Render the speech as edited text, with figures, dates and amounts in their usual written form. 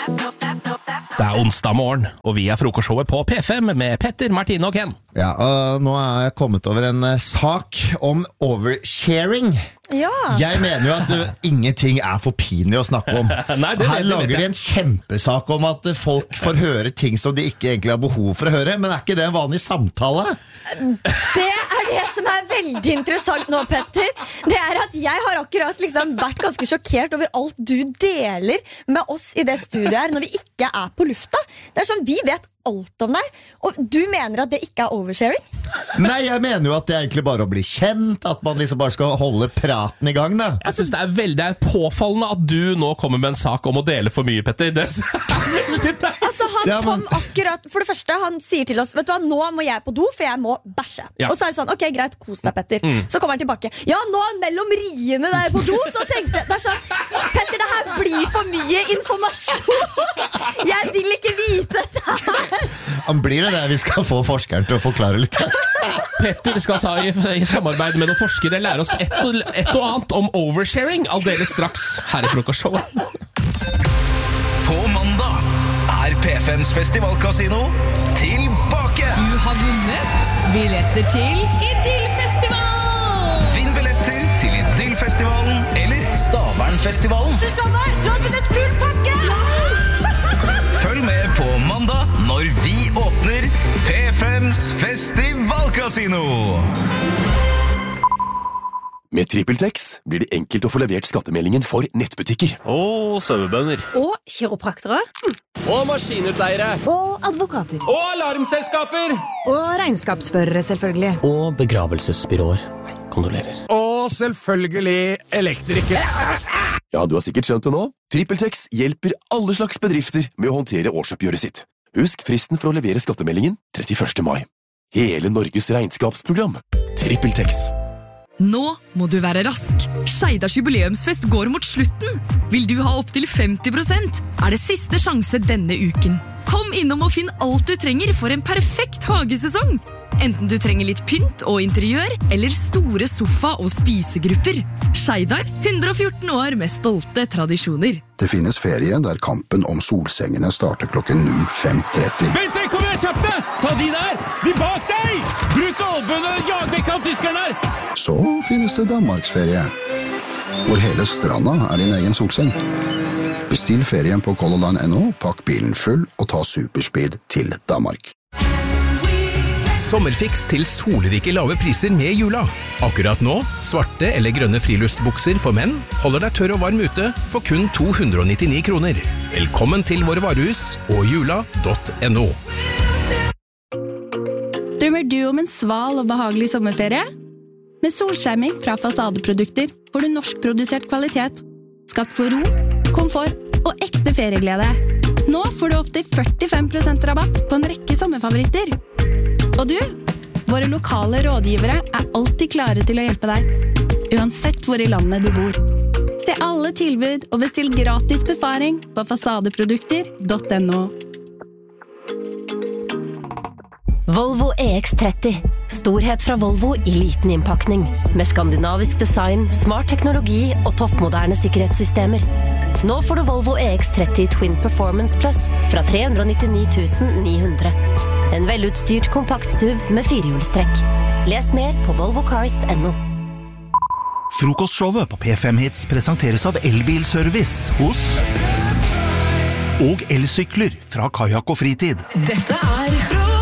Det onsdag morgen, og vi frokostshowet på P5 med Petter, Martine og Ken. Ja, og nå jeg kommet over en sak om oversharing. Ja. Jeg mener jo at ingenting for pinlig å snakke om. Nei, Her lager de en kjempesak om at folk får høre ting som de ikke egentlig har behov for å høre. Men ikke det en vanlig samtale? Det det som veldig interessant nå, Petter. Det at jeg har akkurat vært ganske sjokkert over alt du deler med oss i det studiet her når vi ikke på lufta. Det sånn, vi vet alt om deg, og du mener at det ikke oversharing? Nei, jeg mener jo at det egentlig bare å bli kjent, at man liksom bare skal holde praten i gang, da. Jeg synes det veldig påfallende at du nå kommer med en sak om å dele for mye, Petter. Det veldig deg. Altså, han kom akkurat, for det første, han sier til oss, vet du hva, nå må jeg på do, for jeg må bæsje. Ja. Og så det sånn, ok, greit, kos deg, Petter. Så kommer han tilbake. Ja, nå mellom riene der på do, så tenkte jeg, det sånn, Petter, det her blir for mye informasjon. Jeg vil ikke vite det her. Han blir det vi skal få forskeren til å forklare litt. Petter skal i samarbeid med noen forskere lære oss et og annet om oversharing. Aldeles straks her i frokostshowet. På mandag P5s festivalkasino tilbake. Du har vunnet billetter til Idyllfestivalen. Vinn billetter til Idyllfestivalen eller Stavernfestivalen. Susanne, du har vunnet full pakke. Følg med på mandag når vi åpner P5s festivalkasino. Med TrippelTex blir det enkelt å få levert skattemeldingen for nettbutikker. Og sauebønder. Og kiropraktere. Og maskinutleiere. Og advokater. Og alarmselskaper. Og regnskapsførere, selvfølgelig. Og begravelsesbyråer. Kondolerer. Og selvfølgelig elektrikere. Ja, du har sikkert skjønt det nå. TrippelTex hjelper alle slags bedrifter med å håndtere årsoppgjøret sitt. Husk fristen for å levere skattemeldingen 31. mai. Hele Norges regnskapsprogram. TrippelTex. Nå må du være rask. Skeidars jubileumsfest går mot slutten. Vil du ha opp til 50%? Det siste sjanse denne uken. Kom innom og finn alt du trenger for en perfekt hagesesong. Enten du trenger litt pynt og interiør, eller store sofa- og spisegrupper. Skeidar, 114 år med stolte tradisjoner. Det finnes ferie der kampen om solsengene starter klokken 05:30. Vent, kom igjen, kjapp deg! Ta de der! De bak deg! Bruk albuen og jag vekk av tyskerne her! Så finnes det Danmarksferie, hvor hele stranda din egen solseng. Bestill ferien på colorline.no, pakk bilen full og ta superspeed til Danmark. Sommerfiks til solrike lave priser med Jula. Akkurat nå, svarte eller grønne friluftsbukser for menn holder deg tørr og varm ute for kun 299 kroner. Velkommen til våre varehus og jula.no. Drømmer du om en sval og behagelig sommerferie? Med solskjerming fra Fasadeprodukter får du norskprodusert kvalitet. Skapt for ro, komfort og ekte ferieglede. Nå får du opp til 45% rabatt på en rekke sommerfavoritter. Og du, våre lokale rådgivere alltid klare til å hjelpe deg, uansett hvor i landet du bor. Se alle tilbud og bestill gratis befaring på fasadeprodukter.no. Volvo EX30. Storhet fra Volvo i liten innpakning. Med skandinavisk design, smart teknologi og toppmoderne sikkerhetssystemer. Nå får du Volvo EX30 Twin Performance Plus fra 399 900. En velutstyrt kompakt SUV med firehjulstrekk. Les mer på volvocars.no. Frokostshowet på P5 Hits presenteres av Elbilservice hos og elsykler fra Kajak og Fritid. Dette